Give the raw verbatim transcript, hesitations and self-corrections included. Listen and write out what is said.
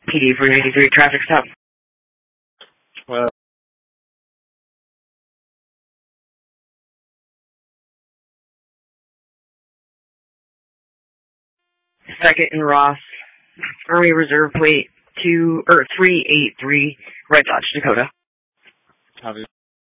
P D for ninety-three traffic stop. Well, Second and Ross, Army Reserve plate two or three eight three, Red Dodge, Dakota. copy.